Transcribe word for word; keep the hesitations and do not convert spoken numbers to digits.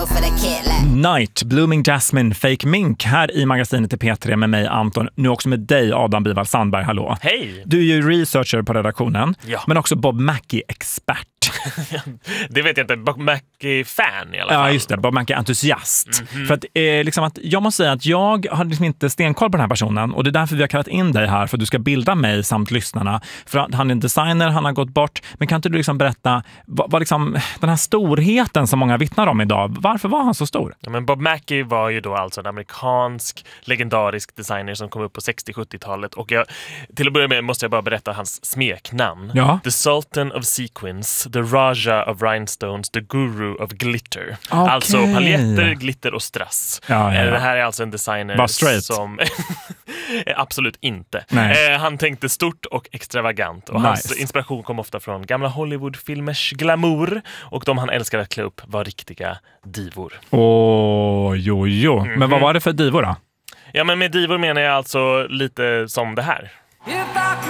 Night, Blooming Jasmine, Fake Mink här i magasinet i P tre med mig Anton, nu också med dig Adam Bivald Sandberg, hallå. Hej! Du är ju researcher på redaktionen, ja. Men också Bob Mackie-expert. Det vet jag inte, Bob Mackie-fan i alla fall. Ja just det, Bob Mackie-entusiast. Mm-hmm. För att, eh, liksom att jag måste säga att jag har liksom inte stenkoll på den här personen och det är därför vi har kallat in dig här, för att du ska bilda mig samt lyssnarna. För att han är en designer, han har gått bort, men kan inte du liksom berätta vad, vad liksom, den här storheten som många vittnar om idag, varför var han så stor? Ja, men Bob Mackie var ju då alltså en amerikansk legendarisk designer som kom upp på sextio-sjuttiotalet och jag, till att börja med måste jag bara berätta hans smeknamn. Ja. The Sultan of Sequins, The Raja of Rhinestones, The Guru of Glitter. Okay. Alltså paljetter, glitter och strass. Ja, ja, ja. Det här är alltså en designer som... Absolut inte. Eh, han tänkte stort och extravagant och nice. Hans inspiration kom ofta från gamla Hollywoodfilmers glamour och de han älskade att klä upp var riktiga divor. Åh, oh, jo, jo. Mm-hmm. Men vad var det för divor då? Ja, men med divor menar jag alltså lite som det här.